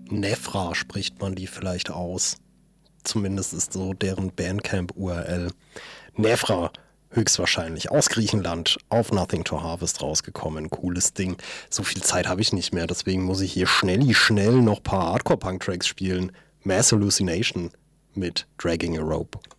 Nefra spricht man die vielleicht aus. Zumindest ist so deren Bandcamp-URL. Nefra, höchstwahrscheinlich aus Griechenland, auf Nothing to Harvest rausgekommen. Cooles Ding. So viel Zeit habe ich nicht mehr, deswegen muss ich hier schnell noch ein paar Hardcore-Punk-Tracks spielen. Mass Hallucination mit Dragging a Rope.